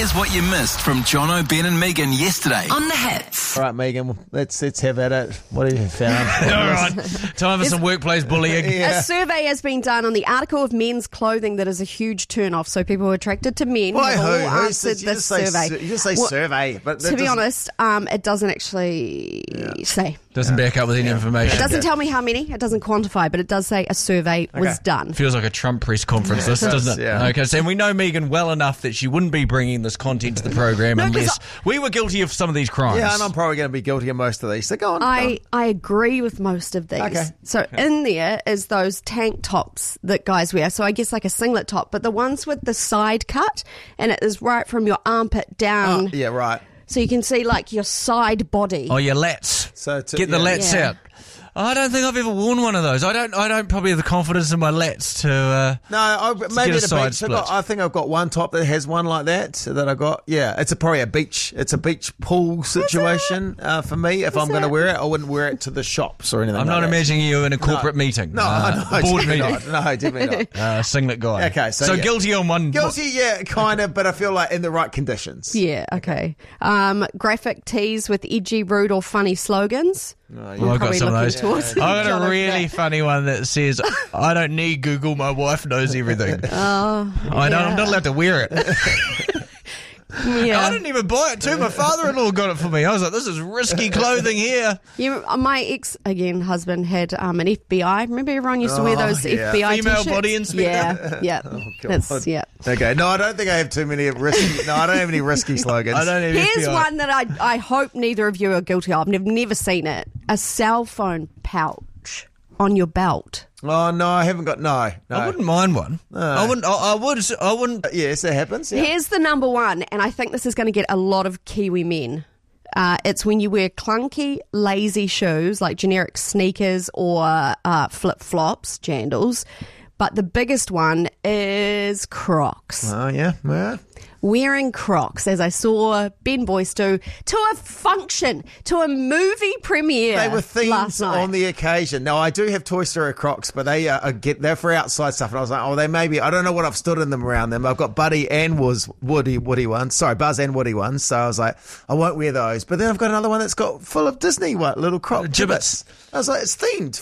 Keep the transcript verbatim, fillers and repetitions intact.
Here's what you missed from Jono, Ben and Megan yesterday On the Hits. All right, Megan, let's let's have at it. What have you found? All right, time for some workplace bullying. Yeah. A survey has been done on the article of men's clothing that is a huge turn-off. So people who are attracted to men Why, have who? all Who answered says- you this just say survey. sur- you just say Well, survey, but that to be doesn't- honest, um, it doesn't actually say. Doesn't back up with any information. It doesn't tell me how many. It doesn't quantify, but it does say a survey was done. Feels like a Trump press conference, this, doesn't it? yeah. Okay, so we know Megan well enough that she wouldn't be bringing this content to the program No, 'cause unless we were guilty of some of these crimes. Yeah, and I'm probably going to be guilty of most of these. So go on. go I, on. I agree with most of these. Okay. So in there is those tank tops that guys wear. So I guess like a singlet top, but the ones with the side cut and it is right from your armpit down. Oh, yeah, right. So you can see like your side body. Oh, your lats. So to- Get the yeah. lats Yeah. out. I don't think I've ever worn one of those. I don't. I don't probably have the confidence in my lats to. Uh, No, I, maybe get a the side beach. I've got, split. I think I've got one top that has one like that that I got. Yeah, it's a, probably a beach. It's a beach pool situation uh, for me. If I'm going to it? wear it, I wouldn't wear it to the shops or anything. I'm like not that. imagining you in a corporate meeting. No, uh, no, a board definitely meeting. not. No, definitely not. Uh, singlet guy. Okay, so yeah. guilty on one. Guilty, yeah, kind of, but I feel like in the right conditions. Yeah, okay. Um, graphic tees with edgy, rude or funny slogans. Oh, Oh, yeah. I've got Probably some of looking those. towards I got John a over really there. funny one that says, "I don't need Google. My wife knows everything." Oh, I don't. I'm yeah. not allowed to wear it. Yeah. I didn't even buy it too. My father-in-law got it for me. I was like, "This is risky clothing here." You, uh, my ex, again, husband had um, an F B I. Remember everyone used to wear Oh, those yeah. F B I Female t-shirts? body inspector. Yeah, yeah. God. That's, yeah. Okay, no, I don't think I have too many risky. No, I don't have any risky slogans. I don't have Here's F B I. one that I, I hope neither of you are guilty of. I've never seen it. A cell phone pouch on your belt. Oh no, I haven't got no. no. I wouldn't mind one. I wouldn't. I, I would. I wouldn't. Yes, that happens. Yeah. Here's the number one, and I think this is going to get a lot of Kiwi men. Uh, it's when you wear clunky, lazy shoes like generic sneakers or uh, flip-flops, jandals. But the biggest one is Crocs. Oh yeah, yeah. Wearing Crocs, as I saw Ben Boyce do, to a function, to a movie premiere. They were themed last night. on the occasion. Now I do have Toy Story Crocs, but they uh, get they're for outside stuff. And I was like, oh, they maybe I don't know what I've stood in them around them. I've got Buddy and was Woody Woody ones. Sorry, Buzz and Woody ones. So I was like, I won't wear those. But then I've got another one that's got full of Disney what little Croc Gibbets. I was like, it's themed